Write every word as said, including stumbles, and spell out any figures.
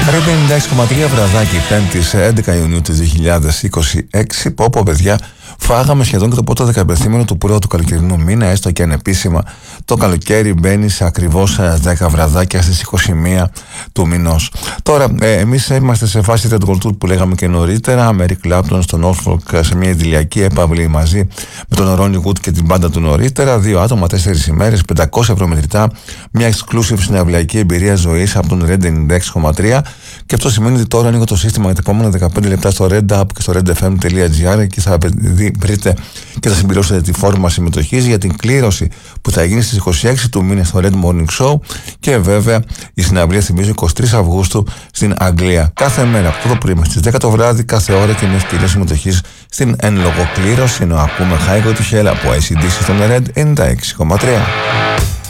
Ρέντε ενενήντα έξι κόμμα τρία βραδάκι, πέμπτη έντεκα Ιουνίου του δύο χιλιάδες είκοσι έξι. Πω πω παιδιά, φάγαμε σχεδόν και το πρώτο δεκαπενθήμενο του πρώτου καλοκαιρινού μήνα, έστω και ανεπίσημα. Το καλοκαίρι μπαίνει σε ακριβώς δέκα βραδάκια στις είκοσι μία του μηνός. Τώρα, ε, εμείς είμαστε σε φάση Red Gold Tour που λέγαμε και νωρίτερα. Με Eric Clapton στο Norfolk σε μια ιδηλιακή έπαυλη μαζί με τον Ronnie Wood και την μπάντα του νωρίτερα. Δύο άτομα, τέσσερις ημέρες, πεντακόσια ευρώ μετρητά. Μια exclusive συναυλιακή εμπειρία ζωής από τον Ρέντε ενενήντα έξι κόμμα τρία. Και αυτό σημαίνει ότι τώρα ανοίγω το σύστημα για τα επόμενα δεκαπέντε λεπτά στο Red App και στο redfm τελεία gr και θα βρείτε και θα συμπληρώσετε τη φόρμα συμμετοχής για την κλήρωση που θα γίνει στις είκοσι έξι του μήνα στο Red Morning Show. Και βέβαια η συναυλία, θυμίζω, εικοστή τρίτη Αυγούστου στην Αγγλία. Κάθε μέρα από το πρωί μέχρι στις δέκα το βράδυ, κάθε ώρα και μια ευκαιρία συμμετοχής στην εν λόγω κλήρωση. Ενώ ακούμε High Go to Hell από έι σι ντι σι στον Red ενενήντα έξι κόμμα τρία.